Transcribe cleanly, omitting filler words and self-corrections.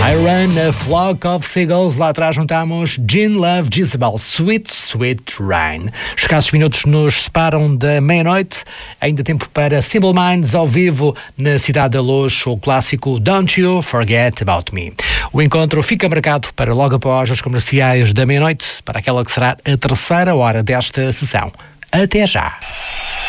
I Run a Flock of Seagulls. Lá atrás juntamos Gene Love, Jezebel, Sweet, Sweet Rain. Escassos minutos nos separam da meia-noite. Ainda tempo para Simple Minds ao vivo na Cidade da Luz, o clássico Don't You Forget About Me. O encontro fica marcado para logo após os comerciais da meia-noite, para aquela que será a terceira hora desta sessão. Até já!